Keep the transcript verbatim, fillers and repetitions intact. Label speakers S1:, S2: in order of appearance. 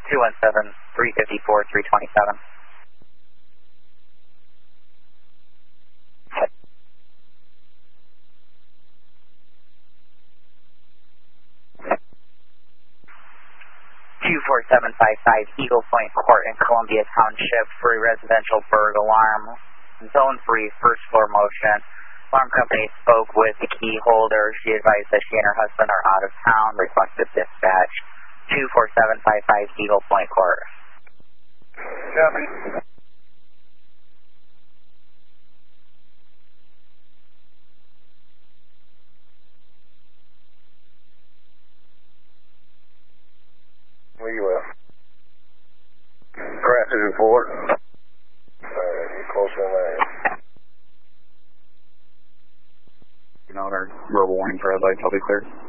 S1: two one seven, three five four, three two seven. two four seven five five Eagle Point Court in Columbia Township for a residential burg alarm. Zone three, first floor motion. Alarm company spoke with the key holder. She advised that she and her husband are out of town. Requested dispatch. two four seven five five Eagle Point Court.
S2: Copy. Where you at? Crafted report. Alright, you close on that.
S1: You know, our verbal warning for red lights, I'll be clear.